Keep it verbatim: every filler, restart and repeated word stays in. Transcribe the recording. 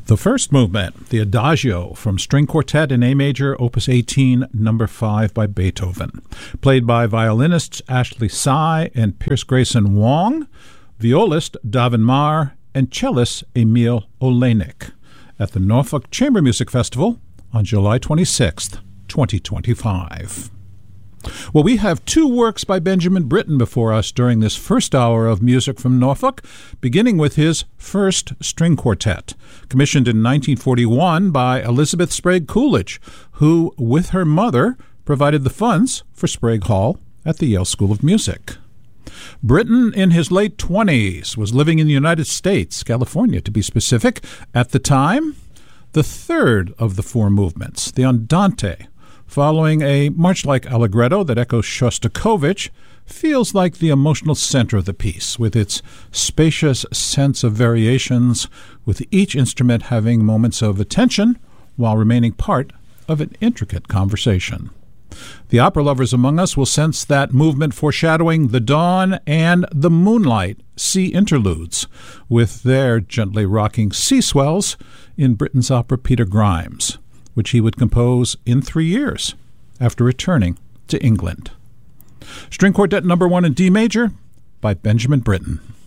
The first movement, the Adagio from String Quartet in A major, Opus eighteen, number five by Beethoven, played by violinists Ashley Sy and Pierce Grayson Wong, violist Davin Marr, and cellist Emil Olenek at the Norfolk Chamber Music Festival on July twenty-sixth, twenty twenty-five. Well, we have two works by Benjamin Britten before us during this first hour of music from Norfolk, beginning with his first string quartet, commissioned in nineteen forty-one by Elizabeth Sprague Coolidge, who, with her mother, provided the funds for Sprague Hall at the Yale School of Music. Britten, in his late twenties, was living in the United States, California to be specific, at the time. The third of the four movements, the Andante, following a march-like allegretto that echoes Shostakovich, feels like the emotional center of the piece, with its spacious sense of variations, with each instrument having moments of attention while remaining part of an intricate conversation. The opera lovers among us will sense that movement foreshadowing the dawn and the moonlight sea interludes, with their gently rocking sea swells in Britten's opera Peter Grimes, which he would compose in three years after returning to England. String Quartet number one in D major by Benjamin Britten.